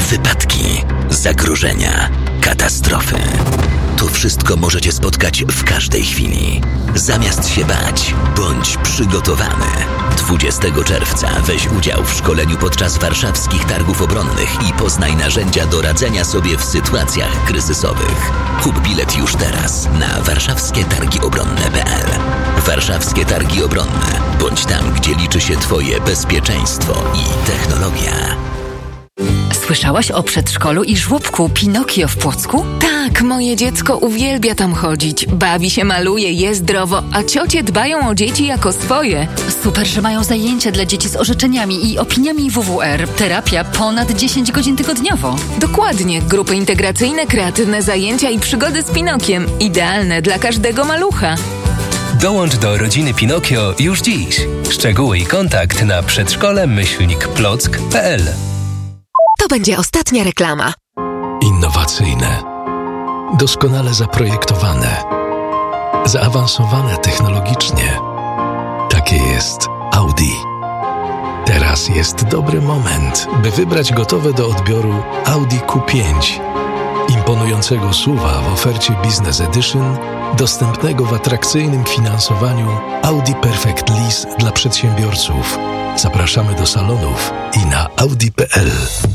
wypadki, zagrożenia, katastrofy. To wszystko możecie spotkać w każdej chwili. Zamiast się bać, bądź przygotowany. 20 czerwca weź udział w szkoleniu podczas warszawskich targów obronnych i poznaj narzędzia do radzenia sobie w sytuacjach kryzysowych. Kup bilet już teraz na warszawskietargiobronne.pl. Warszawskie Targi Obronne. Bądź tam, gdzie liczy się Twoje bezpieczeństwo i technologia. Słyszałaś o przedszkolu i żłobku Pinokio w Płocku? Tak, moje dziecko uwielbia tam chodzić. Bawi się, maluje, je zdrowo, a ciocie dbają o dzieci jako swoje. Super, że mają zajęcia dla dzieci z orzeczeniami i opiniami WWR. Terapia ponad 10 godzin tygodniowo. Dokładnie. Grupy integracyjne, kreatywne zajęcia i przygody z Pinokiem. Idealne dla każdego malucha. Dołącz do rodziny Pinokio już dziś. Szczegóły i kontakt na przedszkole-plock.pl. To będzie ostatnia reklama. Innowacyjne, doskonale zaprojektowane, zaawansowane technologicznie. Takie jest Audi. Teraz jest dobry moment, by wybrać gotowe do odbioru Audi Q5. Imponującego SUV-a w ofercie Business Edition, dostępnego w atrakcyjnym finansowaniu Audi Perfect Lease dla przedsiębiorców. Zapraszamy do salonów i na audi.pl.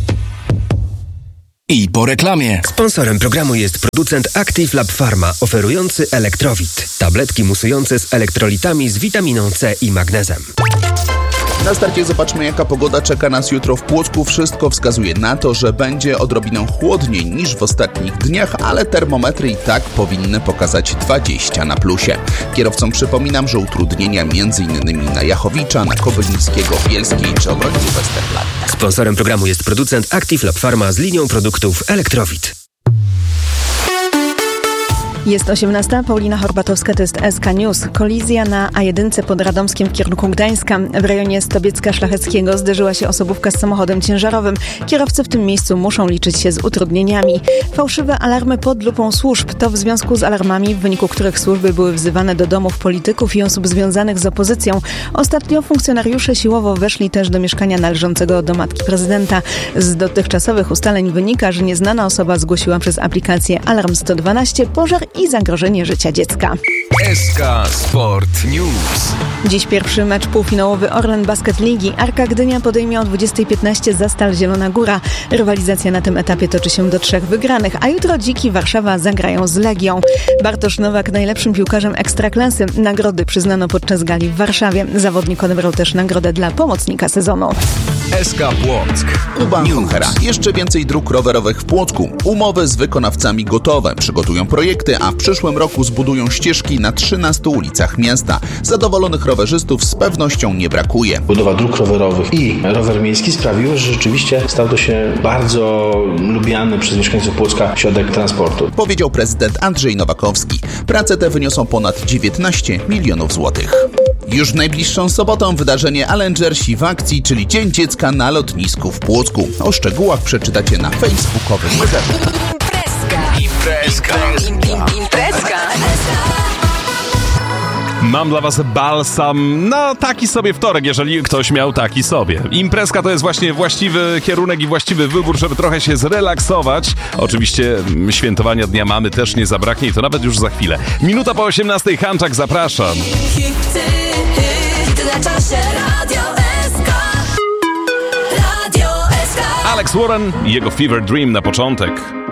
I po reklamie. Sponsorem programu jest producent Active Lab Pharma, oferujący Elektrowit. Tabletki musujące z elektrolitami z witaminą C i magnezem. Na starcie zobaczmy, jaka pogoda czeka nas jutro w Płocku. Wszystko wskazuje na to, że będzie odrobinę chłodniej niż w ostatnich dniach, ale termometry i tak powinny pokazać 20 na plusie. Kierowcom przypominam, że utrudnienia m.in. na Jachowicza, na Kobylińskiego, Bielskiej czy obrońców Westerplatte. Sponsorem programu jest producent Active Lab Pharma z linią produktów Elektrowit. Jest 18. Paulina Horbatowska, to jest SK News. Kolizja na A1 pod Radomskiem w kierunku Gdańska. W rejonie Stobiecka Szlacheckiego zderzyła się osobówka z samochodem ciężarowym. Kierowcy w tym miejscu muszą liczyć się z utrudnieniami. Fałszywe alarmy pod lupą służb. To w związku z alarmami, w wyniku których służby były wzywane do domów polityków i osób związanych z opozycją. Ostatnio funkcjonariusze siłowo weszli też do mieszkania należącego do matki prezydenta. Z dotychczasowych ustaleń wynika, że nieznana osoba zgłosiła przez aplikację Alarm 112 pożar i zagrożenie życia dziecka. SK Sport News. Dziś pierwszy mecz półfinałowy Orlen Basket Ligi. Arka Gdynia podejmie o 20:15 Zastal Zielona Góra. Rywalizacja na tym etapie toczy się do 3 wygranych, a jutro Dziki Warszawa zagrają z Legią. Bartosz Nowak najlepszym piłkarzem Ekstraklasy. Nagrody przyznano podczas gali w Warszawie. Zawodnik odebrał też nagrodę dla pomocnika sezonu. SK Płock. Urban Junkera. Jeszcze więcej dróg rowerowych w Płocku. Umowy z wykonawcami gotowe. Przygotują projekty, a w przyszłym roku zbudują ścieżki na 13 ulicach miasta. Zadowolonych rowerzystów z pewnością nie brakuje. Budowa dróg rowerowych i rower miejski sprawiły, że rzeczywiście stał to się bardzo lubiany przez mieszkańców Płocka środek transportu. Powiedział prezydent Andrzej Nowakowski. Prace te wyniosą ponad 19 milionów złotych. Już w najbliższą sobotę wydarzenie Alengersi w akcji, czyli Dzień Dziecka na lotnisku w Płocku. O szczegółach przeczytacie na facebookowym wydarzeniu. Imprezka. Mam dla was balsam na taki sobie wtorek, jeżeli ktoś miał taki sobie. Imprezka to jest właśnie właściwy kierunek i właściwy wybór, żeby trochę się zrelaksować. Oczywiście świętowania Dnia Mamy też nie zabraknie i to nawet już za chwilę. Minuta po 18:00, Hanczak, zapraszam. Alex Warren i jego Fever Dream na początek.